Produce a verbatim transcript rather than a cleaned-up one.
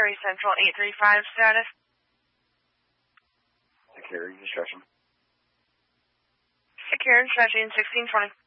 Missouri Central eight three five status. Security instruction. Secure, stretching sixteen twenty.